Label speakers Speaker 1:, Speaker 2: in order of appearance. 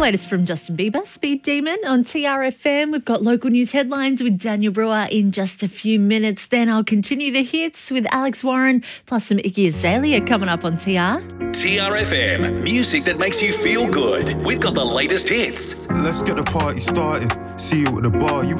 Speaker 1: latest from Justin Bieber, Speed Demon on TRFM. We've got local news headlines with Daniel Brewer in just a few minutes. Then I'll continue the hits with Alex Warren, plus some Iggy Azalea coming up on TR.
Speaker 2: TRFM, music that makes you feel good. We've got the latest hits.
Speaker 3: Let's get the party started. See you at the bar. You